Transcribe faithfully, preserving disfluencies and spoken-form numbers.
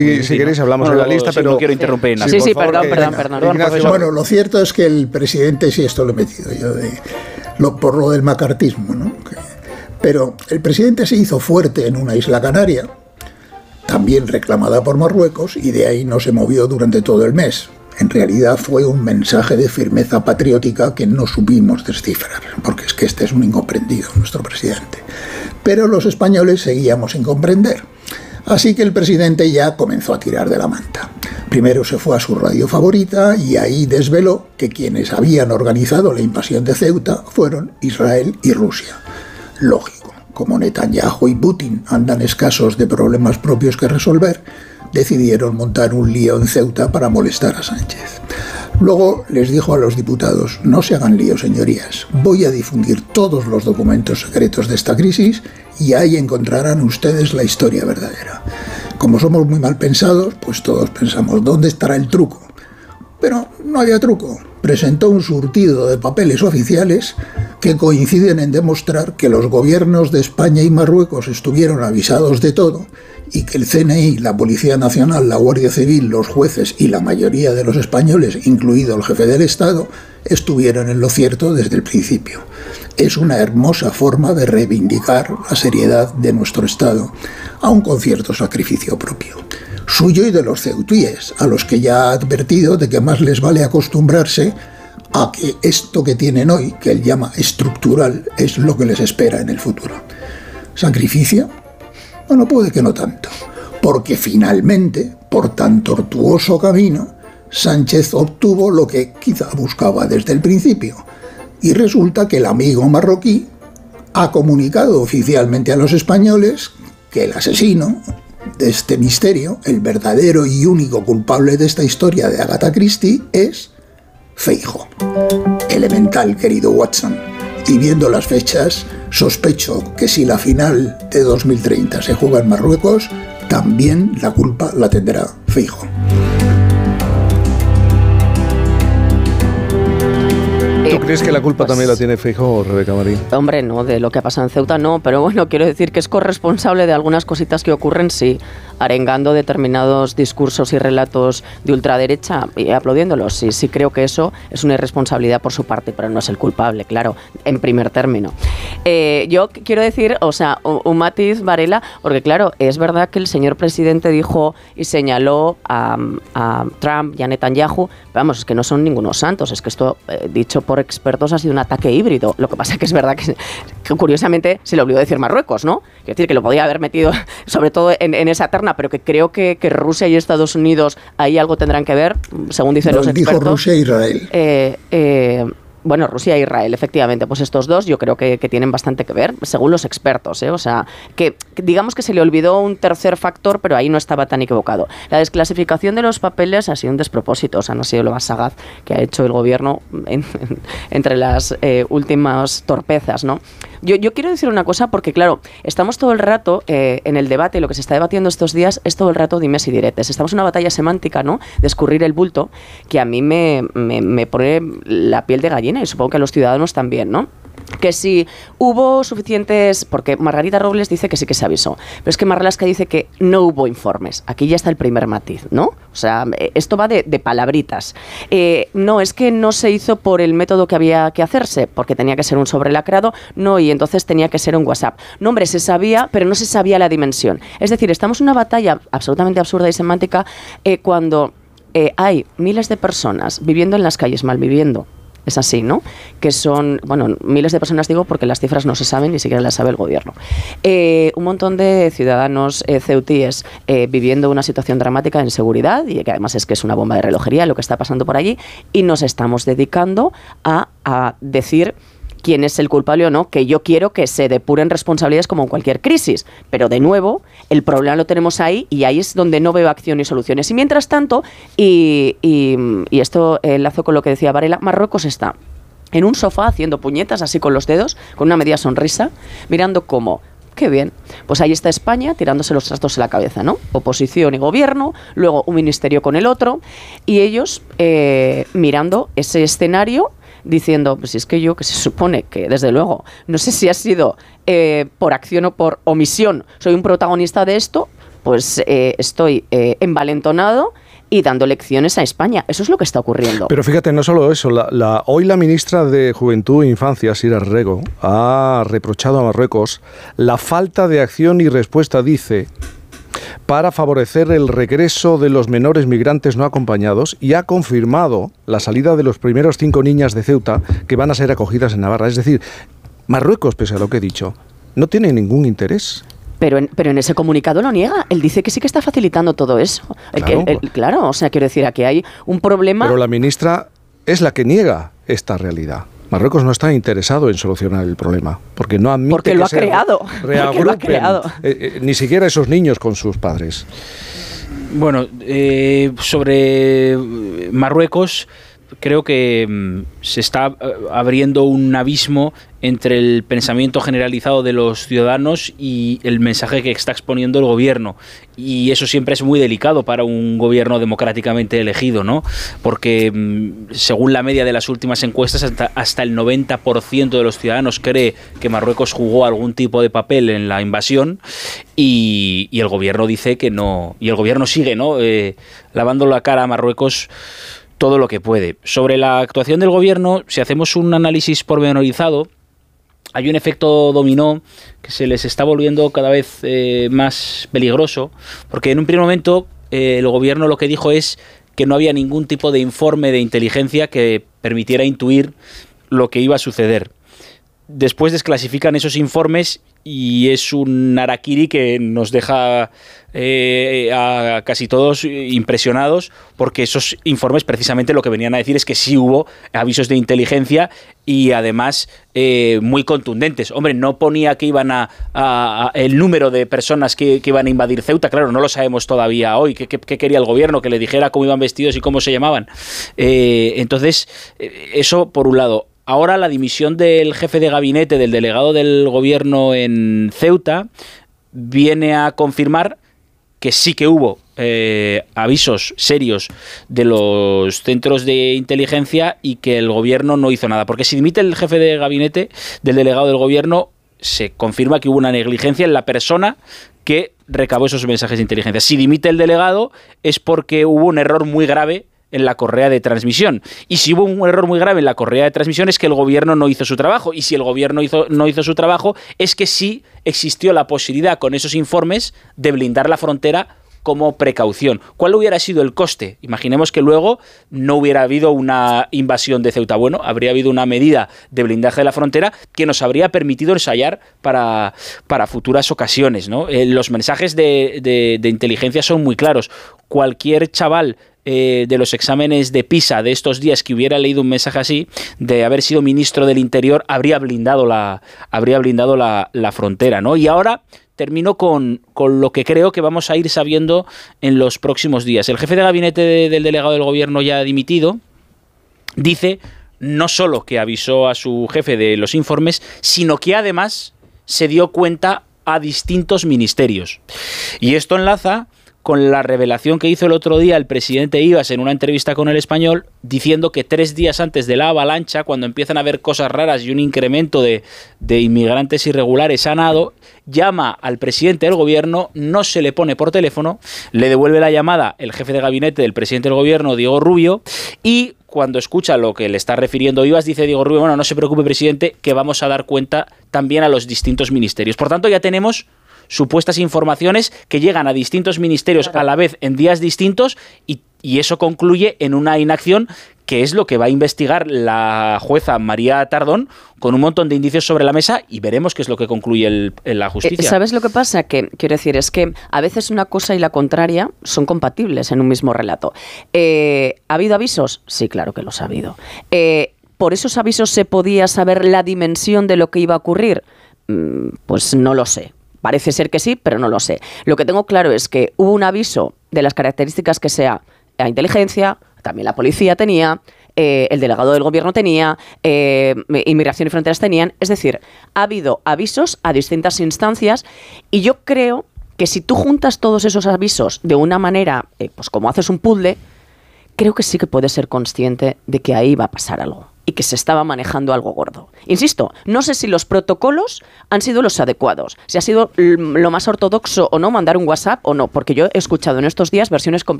Y si queréis hablamos no, de la lista, sí, pero... No quiero interrumpir nada. Sí, sí, sí perdón, perdón, perdón, perdón. Ignacio, bueno, lo cierto es que el presidente, sí, esto lo he metido yo, de, lo, por lo del macartismo, ¿no? Que, pero el presidente se hizo fuerte en una isla canaria, también reclamada por Marruecos, y de ahí no se movió durante todo el mes. En realidad fue un mensaje de firmeza patriótica que no supimos descifrar, porque es que este es un incomprendido, nuestro presidente. Pero los españoles seguíamos sin comprender. Así que el presidente ya comenzó a tirar de la manta. Primero se fue a su radio favorita y ahí desveló que quienes habían organizado la invasión de Ceuta fueron Israel y Rusia. Lógico, como Netanyahu y Putin andan escasos de problemas propios que resolver, decidieron montar un lío en Ceuta para molestar a Sánchez. Luego les dijo a los diputados: no se hagan lío, señorías, voy a difundir todos los documentos secretos de esta crisis y ahí encontrarán ustedes la historia verdadera. Como somos muy mal pensados, pues todos pensamos, ¿dónde estará el truco? Pero no había truco. Presentó un surtido de papeles oficiales que coinciden en demostrar que los gobiernos de España y Marruecos estuvieron avisados de todo y que el C N I, la Policía Nacional, la Guardia Civil, los jueces y la mayoría de los españoles, incluido el jefe del Estado, estuvieron en lo cierto desde el principio. Es una hermosa forma de reivindicar la seriedad de nuestro Estado, aun con cierto sacrificio propio. Suyo y de los ceutíes, a los que ya ha advertido de que más les vale acostumbrarse a que esto que tienen hoy, que él llama estructural, es lo que les espera en el futuro. ¿Sacrificio? Bueno, puede que no tanto, porque finalmente, por tan tortuoso camino, Sánchez obtuvo lo que quizá buscaba desde el principio, y resulta que el amigo marroquí ha comunicado oficialmente a los españoles que el asesino de este misterio, el verdadero y único culpable de esta historia de Agatha Christie, es Feijóo. Elemental, querido Watson. Y viendo las fechas, sospecho que si la final de dos mil treinta se juega en Marruecos, también la culpa la tendrá Feijóo. ¿Tú crees que la culpa pues, también la tiene Feijóo, Rebeca Marín? Hombre, no, de lo que ha pasado en Ceuta no, pero bueno, quiero decir que es corresponsable de algunas cositas que ocurren, sí, arengando determinados discursos y relatos de ultraderecha y aplaudiéndolos. Sí, sí creo que eso es una irresponsabilidad por su parte, pero no es el culpable, claro, en primer término. Eh, yo quiero decir, o sea, un, un matiz, Varela, porque claro, es verdad que el señor presidente dijo y señaló a, a Trump y a Netanyahu, vamos, es que no son ningunos santos, es que esto, eh, dicho por expertos, ha sido un ataque híbrido. Lo que pasa es que es verdad que, que curiosamente se le olvidó decir Marruecos, ¿no? Quiero decir que lo podía haber metido sobre todo en, en esa terna, pero que creo que, que Rusia y Estados Unidos ahí algo tendrán que ver, según dicen no, los expertos. Dijo Rusia e Israel. Eh, eh, Bueno, Rusia e Israel, efectivamente, pues estos dos yo creo que, que tienen bastante que ver, según los expertos, ¿eh? O sea, que, que digamos que se le olvidó un tercer factor, pero ahí no estaba tan equivocado. La desclasificación de los papeles ha sido un despropósito, o sea, no ha sido lo más sagaz que ha hecho el gobierno en, en, entre las eh, últimas torpezas, ¿no? Yo, yo quiero decir una cosa porque, claro, estamos todo el rato eh, en el debate, lo que se está debatiendo estos días es todo el rato dimes y diretes. Estamos en una batalla semántica, ¿no?, de escurrir el bulto, que a mí me, me, me pone la piel de gallina y supongo que a los ciudadanos también, ¿no? Que si hubo suficientes, porque Margarita Robles dice que sí que se avisó, pero es que Marlaska dice que no hubo informes. Aquí ya está el primer matiz, ¿no? O sea, esto va de, de palabritas. Eh, no, es que no se hizo por el método que había que hacerse, porque tenía que ser un sobrelacrado, no, y entonces tenía que ser un WhatsApp. No, hombre, se sabía, pero no se sabía la dimensión. Es decir, estamos en una batalla absolutamente absurda y semántica eh, cuando eh, hay miles de personas viviendo en las calles, malviviendo. Es así, ¿no? Que son, bueno, miles de personas digo porque las cifras no se saben, ni siquiera las sabe el gobierno. Eh, un montón de ciudadanos eh, ceutíes eh, viviendo una situación dramática de inseguridad y que además es que es una bomba de relojería lo que está pasando por allí y nos estamos dedicando a, a decir quién es el culpable o no, que yo quiero que se depuren responsabilidades como en cualquier crisis. Pero de nuevo, el problema lo tenemos ahí y ahí es donde no veo acción y soluciones. Y mientras tanto, y, y, y esto enlazo con lo que decía Varela, Marruecos está en un sofá haciendo puñetas así con los dedos, con una media sonrisa, mirando cómo... Qué bien. Pues ahí está España tirándose los trastos en la cabeza, ¿no? Oposición y gobierno, luego un ministerio con el otro, y ellos eh, mirando ese escenario diciendo, pues si es que yo, que se supone que, desde luego, no sé si ha sido eh, por acción o por omisión, soy un protagonista de esto, pues eh, estoy eh, envalentonado y dando lecciones a España. Eso es lo que está ocurriendo. Pero fíjate, no solo eso. La, la, hoy la ministra de Juventud e Infancia, Sira Rego, ha reprochado a Marruecos la falta de acción y respuesta, dice, para favorecer el regreso de los menores migrantes no acompañados, y ha confirmado la salida de los primeros cinco niñas de Ceuta que van a ser acogidas en Navarra. Es decir, Marruecos, pese a lo que he dicho, no tiene ningún interés. Pero en, pero en ese comunicado lo niega. Él dice que sí que está facilitando todo eso. El Claro. que, el, claro, o sea, quiero decir, aquí hay un problema... Pero la ministra es la que niega esta realidad. Marruecos no está interesado en solucionar el problema, porque no admite Porque que lo ha se creado, porque lo ha reagrupen, creado. eh, eh, ni siquiera esos niños con sus padres. Bueno, eh, sobre Marruecos, creo que mmm, se está uh, abriendo un abismo entre el pensamiento generalizado de los ciudadanos y el mensaje que está exponiendo el gobierno. Y eso siempre es muy delicado para un gobierno democráticamente elegido, ¿no? Porque mmm, según la media de las últimas encuestas, hasta, hasta el noventa por ciento de los ciudadanos cree que Marruecos jugó algún tipo de papel en la invasión, y, y el gobierno dice que no. Y el gobierno sigue, ¿no? Eh, lavando la cara a Marruecos todo lo que puede. Sobre la actuación del gobierno, si hacemos un análisis pormenorizado, hay un efecto dominó que se les está volviendo cada vez eh, más peligroso, porque en un primer momento eh, el gobierno lo que dijo es que no había ningún tipo de informe de inteligencia que permitiera intuir lo que iba a suceder. Después desclasifican esos informes y es un harakiri que nos deja eh, a casi todos impresionados, porque esos informes precisamente lo que venían a decir es que sí hubo avisos de inteligencia, y además eh, muy contundentes. Hombre, no ponía que iban a, a, a el número de personas que, que iban a invadir Ceuta, claro, no lo sabemos todavía hoy. ¿Qué, qué, qué quería el gobierno? Que le dijera cómo iban vestidos y cómo se llamaban. Eh, entonces, eso por un lado. Ahora la dimisión del jefe de gabinete, del delegado del gobierno en Ceuta, viene a confirmar que sí que hubo eh, avisos serios de los centros de inteligencia y que el gobierno no hizo nada. Porque si dimite el jefe de gabinete del delegado del gobierno, se confirma que hubo una negligencia en la persona que recabó esos mensajes de inteligencia. Si dimite el delegado es porque hubo un error muy grave en la correa de transmisión. Y si hubo un error muy grave en la correa de transmisión es que el gobierno no hizo su trabajo. Y si el gobierno hizo, no hizo su trabajo es que sí existió la posibilidad con esos informes de blindar la frontera como precaución. ¿Cuál hubiera sido el coste? Imaginemos que luego no hubiera habido una invasión de Ceuta. Bueno, habría habido una medida de blindaje de la frontera que nos habría permitido ensayar para, para futuras ocasiones, ¿no? Eh, los mensajes de, de, de inteligencia son muy claros. Cualquier chaval Eh, de los exámenes de PISA de estos días que hubiera leído un mensaje así, de haber sido ministro del Interior, habría blindado la, habría blindado la, la frontera, ¿no? Y ahora termino con, con lo que creo que vamos a ir sabiendo en los próximos días. El jefe de gabinete de, del delegado del gobierno ya dimitido dice no solo que avisó a su jefe de los informes, sino que además se dio cuenta a distintos ministerios. Y esto enlaza con la revelación que hizo el otro día el presidente Ibas en una entrevista con El Español, diciendo que tres días antes de la avalancha, cuando empiezan a haber cosas raras y un incremento de, de inmigrantes irregulares a nado, llama al presidente del gobierno, no se le pone por teléfono, le devuelve la llamada el jefe de gabinete del presidente del gobierno, Diego Rubio, y cuando escucha lo que le está refiriendo Ibas, dice Diego Rubio, bueno, no se preocupe, presidente, que vamos a dar cuenta también a los distintos ministerios. Por tanto, ya tenemos supuestas informaciones que llegan a distintos ministerios a la vez en días distintos, y, y eso concluye en una inacción que es lo que va a investigar la jueza María Tardón con un montón de indicios sobre la mesa, y veremos qué es lo que concluye el, en la justicia. ¿Sabes lo que pasa? Que quiero decir, es que a veces una cosa y la contraria son compatibles en un mismo relato. Eh, ¿Ha habido avisos? Sí, claro que los ha habido. Eh, ¿Por esos avisos se podía saber la dimensión de lo que iba a ocurrir? Mm, pues no lo sé. Parece ser que sí, pero no lo sé. Lo que tengo claro es que hubo un aviso de las características que sea la inteligencia, también la policía tenía, eh, el delegado del gobierno tenía, eh, Inmigración y Fronteras tenían. Es decir, ha habido avisos a distintas instancias, y yo creo que si tú juntas todos esos avisos de una manera, eh, pues como haces un puzzle, creo que sí que puedes ser consciente de que ahí va a pasar algo. y que se estaba manejando algo gordo. Insisto, no sé si los protocolos han sido los adecuados, si ha sido lo más ortodoxo o no mandar un WhatsApp o no, porque yo he escuchado en estos días versiones completamente